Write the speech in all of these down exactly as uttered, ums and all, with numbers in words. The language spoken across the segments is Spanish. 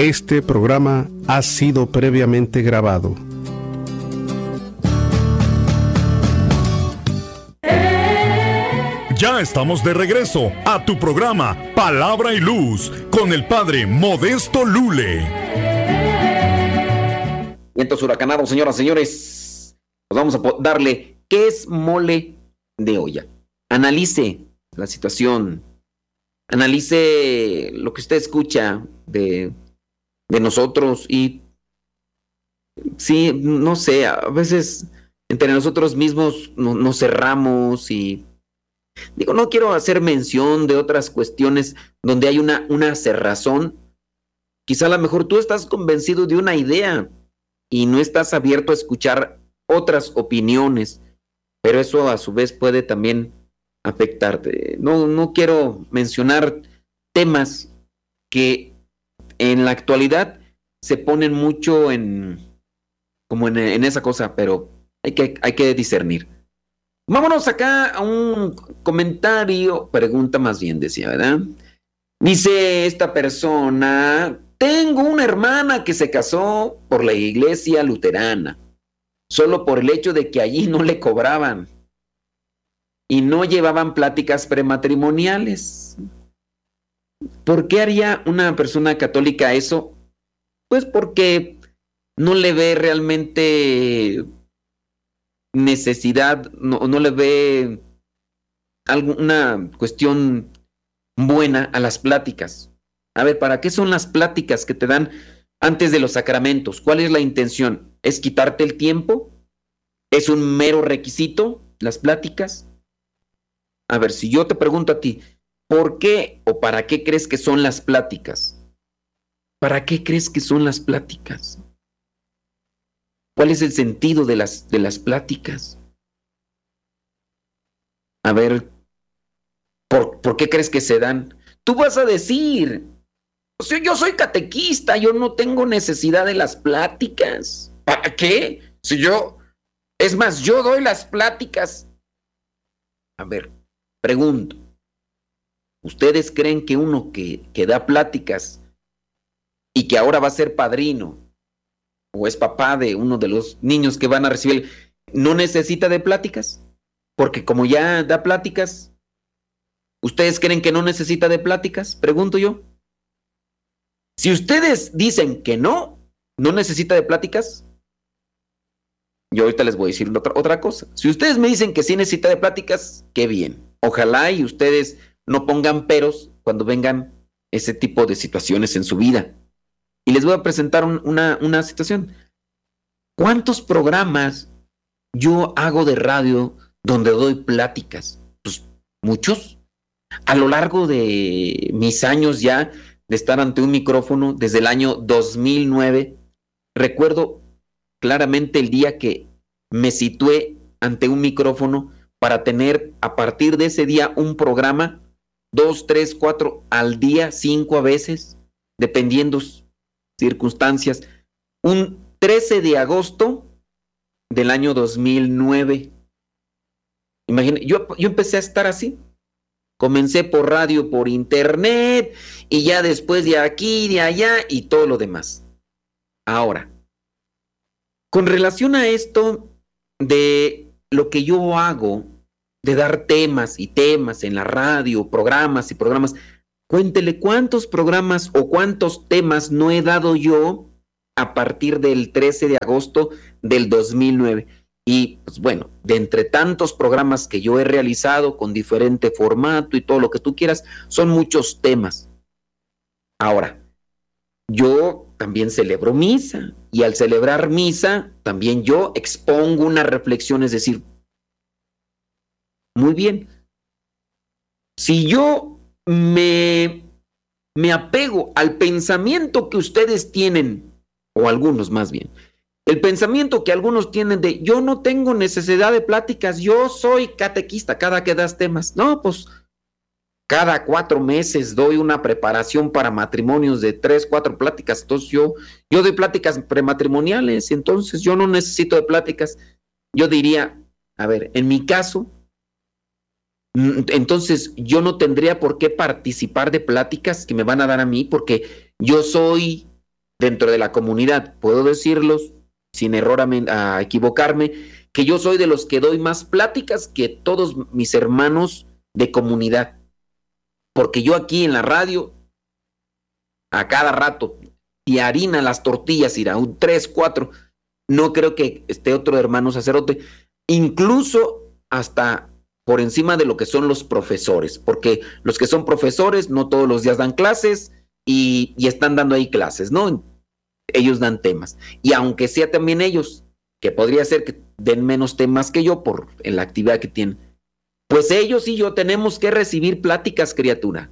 Este programa ha sido previamente grabado. Ya estamos de regreso a tu programa Palabra y Luz con el Padre Modesto Lule. Vientos huracanados, señoras y señores, pues vamos a darle ¿qué es mole de olla? Analice la situación, analice lo que usted escucha de, de nosotros y sí, no sé, a veces entre nosotros mismos no, nos cerramos y digo, no quiero hacer mención de otras cuestiones donde hay una, una cerrazón. Quizá a lo mejor tú estás convencido de una idea y no estás abierto a escuchar otras opiniones, pero eso a su vez puede también afectarte. No, no quiero mencionar temas que en la actualidad se ponen mucho en como en, en esa cosa, pero hay que, hay que discernir. Vámonos acá a un comentario, pregunta más bien decía, ¿verdad? Dice esta persona: tengo una hermana que se casó por la iglesia luterana, solo por el hecho de que allí no le cobraban y no llevaban pláticas prematrimoniales. ¿Por qué haría una persona católica eso? Pues porque no le ve realmente necesidad, no, no le ve alguna cuestión buena a las pláticas. A ver, ¿para qué son las pláticas que te dan antes de los sacramentos? ¿Cuál es la intención? ¿Es quitarte el tiempo? ¿Es un mero requisito las pláticas? A ver, si yo te pregunto a ti, ¿por qué o para qué crees que son las pláticas? ¿Para qué crees que son las pláticas? ¿Cuál es el sentido de las, de las pláticas? A ver, ¿por, ¿por qué crees que se dan? Tú vas a decir, o sea, yo soy catequista, yo no tengo necesidad de las pláticas. ¿Para qué? Si yo, es más, yo doy las pláticas. A ver, pregunto, ¿ustedes creen que uno que, que da pláticas y que ahora va a ser padrino o es papá de uno de los niños que van a recibir, no necesita de pláticas? Porque como ya da pláticas, ¿ustedes creen que no necesita de pláticas? Pregunto yo. Si ustedes dicen que no, no necesita de pláticas, yo ahorita les voy a decir otra, otra cosa. Si ustedes me dicen que sí necesita de pláticas, qué bien. Ojalá y ustedes no pongan peros cuando vengan ese tipo de situaciones en su vida. Y les voy a presentar un, una, una situación. ¿Cuántos programas yo hago de radio donde doy pláticas? Pues muchos. A lo largo de mis años ya de estar ante un micrófono, desde el año dos mil nueve, recuerdo claramente el día que me situé ante un micrófono para tener a partir de ese día un programa, dos, tres, cuatro al día, cinco a veces, dependiendo circunstancias. Un trece de agosto del año dos mil nueve. Imagínate, yo, yo empecé a estar así. Comencé por radio, por internet, y ya después de aquí, de allá, y todo lo demás. Ahora, con relación a esto de lo que yo hago, de dar temas y temas en la radio, programas y programas, cuéntele cuántos programas o cuántos temas no he dado yo a partir del trece de agosto del dos mil nueve. Y pues bueno, de entre tantos programas que yo he realizado con diferente formato y todo lo que tú quieras, son muchos temas. Ahora, yo también celebro misa y al celebrar misa también yo expongo una reflexión, es decir, muy bien, si yo me, me apego al pensamiento que ustedes tienen, o algunos más bien, el pensamiento que algunos tienen de yo no tengo necesidad de pláticas, yo soy catequista cada que das temas. No, pues cada cuatro meses doy una preparación para matrimonios de tres, cuatro pláticas. Entonces yo, yo doy pláticas prematrimoniales, entonces yo no necesito de pláticas. Yo diría, a ver, en mi caso, entonces yo no tendría por qué participar de pláticas que me van a dar a mí porque yo soy dentro de la comunidad, puedo decirlos sin error a, a equivocarme, que yo soy de los que doy más pláticas que todos mis hermanos de comunidad. Porque yo aquí en la radio, a cada rato, y harina las tortillas, irá un tres, cuatro, no creo que esté otro hermano sacerdote, incluso hasta por encima de lo que son los profesores, porque los que son profesores no todos los días dan clases y, y están dando ahí clases, ¿no? Ellos dan temas. Y aunque sea también ellos, que podría ser que den menos temas que yo por en la actividad que tienen, pues ellos y yo tenemos que recibir pláticas, criatura.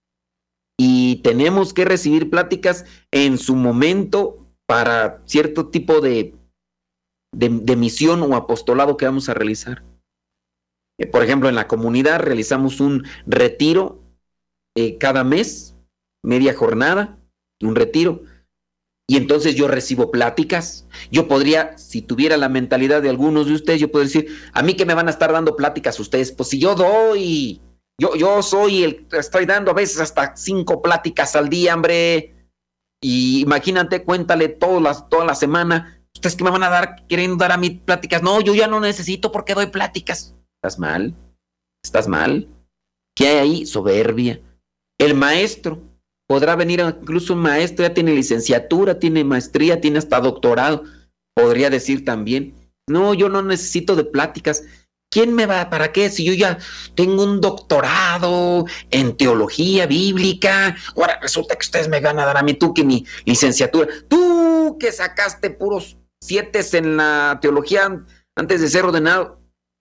Y tenemos que recibir pláticas en su momento para cierto tipo de, de, de misión o apostolado que vamos a realizar. Eh, por ejemplo, en la comunidad realizamos un retiro eh, cada mes, media jornada, un retiro. Y entonces yo recibo pláticas. Yo podría, si tuviera la mentalidad de algunos de ustedes, yo podría decir, a mí que me van a estar dando pláticas ustedes, pues si yo doy, yo, yo soy el que estoy dando a veces hasta cinco pláticas al día, hombre. Y imagínate, cuéntale todas las, toda la semana, ustedes que me van a dar, quieren dar a mí pláticas. No, yo ya no necesito porque doy pláticas. ¿Estás mal? ¿Estás mal? ¿Qué hay ahí? Soberbia. El maestro. Podrá venir incluso un maestro, ya tiene licenciatura, tiene maestría, tiene hasta doctorado. Podría decir también, no, yo no necesito de pláticas. ¿Quién me va? ¿Para qué? Si yo ya tengo un doctorado en teología bíblica. Ahora resulta que ustedes me van a dar a mí, tú que mi licenciatura. Tú que sacaste puros sietes en la teología antes de ser ordenado.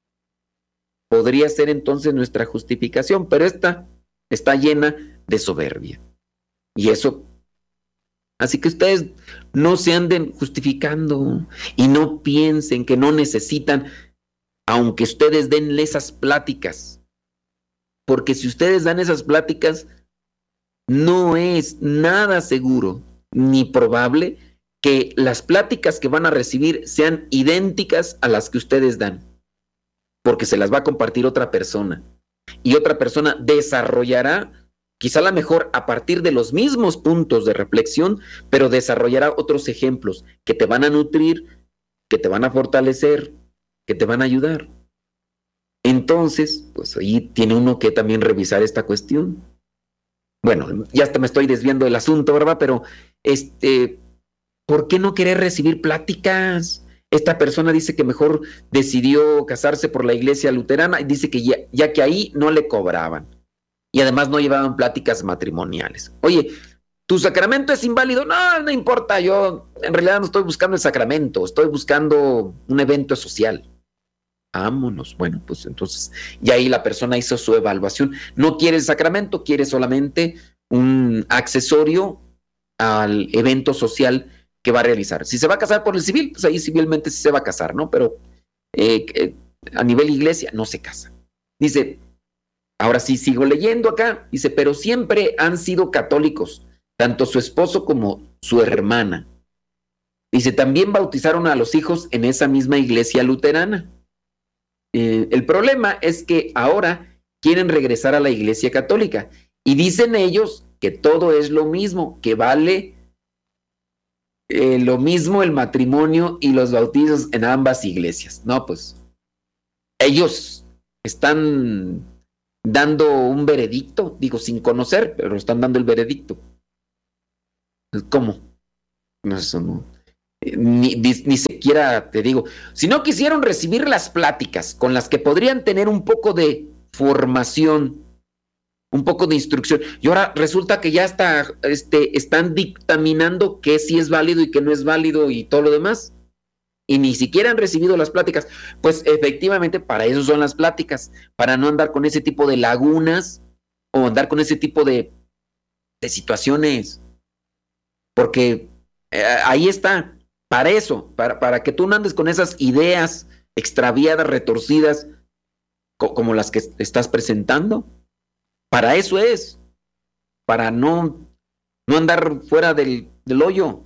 Podría ser entonces nuestra justificación, pero esta está llena de soberbia. Y eso, así que ustedes no se anden justificando y no piensen que no necesitan, aunque ustedes den esas pláticas, porque si ustedes dan esas pláticas, no es nada seguro ni probable que las pláticas que van a recibir sean idénticas a las que ustedes dan, porque se las va a compartir otra persona y otra persona desarrollará quizá a lo mejor a partir de los mismos puntos de reflexión, pero desarrollará otros ejemplos que te van a nutrir, que te van a fortalecer, que te van a ayudar. Entonces, pues ahí tiene uno que también revisar esta cuestión. Bueno, ya hasta me estoy desviando del asunto, ¿verdad? Pero, este, ¿por qué no querer recibir pláticas? Esta persona dice que mejor decidió casarse por la iglesia luterana y dice que ya, ya que ahí no le cobraban. Y además no llevaban pláticas matrimoniales. Oye, ¿tu sacramento es inválido? No, no importa, yo en realidad no estoy buscando el sacramento, estoy buscando un evento social. Vámonos. Bueno, pues entonces, y ahí la persona hizo su evaluación. No quiere el sacramento, quiere solamente un accesorio al evento social que va a realizar. Si se va a casar por el civil, pues ahí civilmente sí se va a casar, ¿no? Pero eh, eh, a nivel iglesia no se casa. Dice... Ahora sí, sigo leyendo acá. Dice, pero siempre han sido católicos, tanto su esposo como su hermana. Dice, también bautizaron a los hijos en esa misma iglesia luterana. Eh, el problema es que ahora quieren regresar a la iglesia católica. Y dicen ellos que todo es lo mismo, que vale eh, lo mismo el matrimonio y los bautizos en ambas iglesias. No, pues, ellos están... dando un veredicto, digo, sin conocer, pero están dando el veredicto. ¿Cómo? No, eso no. Ni, ni, ni siquiera te digo. Si no quisieron recibir las pláticas con las que podrían tener un poco de formación, un poco de instrucción, y ahora resulta que ya está, este, están dictaminando qué sí es válido y qué no es válido y todo lo demás. Y ni siquiera han recibido las pláticas, pues efectivamente para eso son las pláticas, para no andar con ese tipo de lagunas o andar con ese tipo de, de situaciones, porque eh, ahí está, para eso, para, para que tú no andes con esas ideas extraviadas, retorcidas, co- como las que estás presentando, para eso es, para no, no andar fuera del, del hoyo.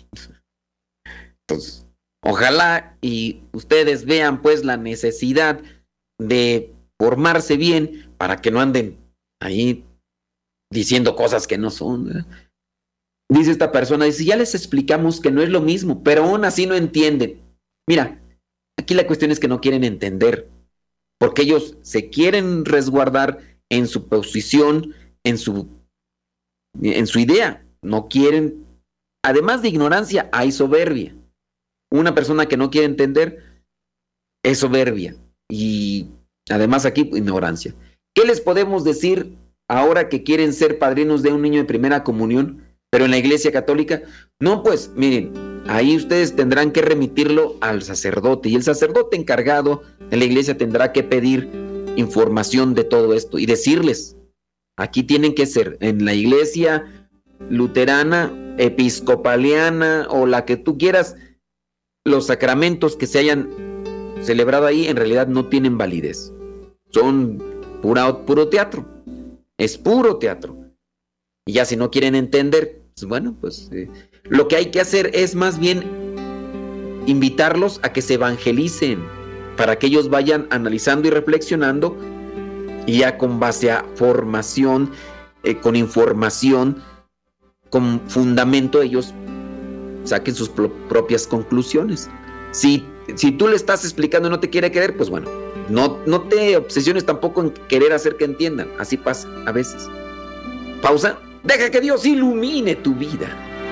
Entonces, ojalá y ustedes vean pues la necesidad de formarse bien para que no anden ahí diciendo cosas que no son, ¿verdad? dice esta persona, dice, ya les explicamos que no es lo mismo, pero aún así no entienden. Mira, aquí la cuestión es que no quieren entender, porque ellos se quieren resguardar en su posición, en su, en su idea. No quieren, además de ignorancia, hay soberbia. Una persona que no quiere entender es soberbia. Y además aquí, ignorancia. ¿Qué les podemos decir ahora que quieren ser padrinos de un niño de primera comunión, pero en la Iglesia Católica? No, pues, miren, ahí ustedes tendrán que remitirlo al sacerdote, y el sacerdote encargado en la iglesia tendrá que pedir información de todo esto y decirles, aquí tienen que ser en la iglesia luterana, episcopaliana o la que tú quieras, los sacramentos que se hayan celebrado ahí en realidad no tienen validez, son pura, puro teatro, es puro teatro. Y ya si no quieren entender, pues bueno, pues eh, lo que hay que hacer es más bien invitarlos a que se evangelicen, para que ellos vayan analizando y reflexionando, y ya con base a formación, eh, con información, con fundamento, ellos saquen sus pro- propias conclusiones. Si, si tú le estás explicando y no te quiere creer, pues bueno, no, no te obsesiones tampoco en querer hacer que entiendan. Así pasa a veces. Pausa. Deja que Dios ilumine tu vida.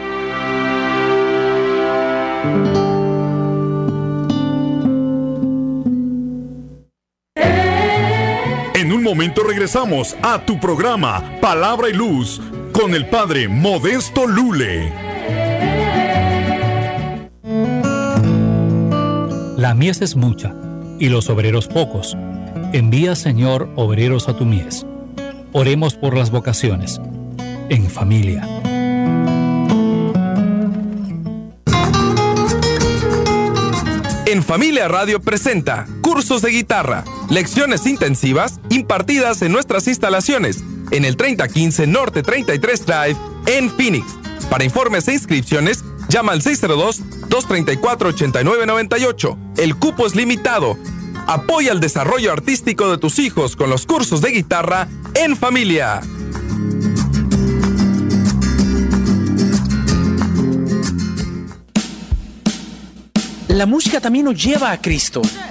En un momento regresamos a tu programa Palabra y Luz con el Padre Modesto Lule. La mies es mucha y los obreros pocos. Envía, Señor, obreros a tu mies. Oremos por las vocaciones. En familia. En Familia Radio presenta cursos de guitarra, lecciones intensivas impartidas en nuestras instalaciones en el treinta quince Norte treinta y tres Drive en Phoenix. Para informes e inscripciones, llama al seis cero dos, dos tres cuatro, ocho nueve nueve ocho. El cupo es limitado. Apoya el desarrollo artístico de tus hijos con los cursos de guitarra en familia. La música también nos lleva a Cristo.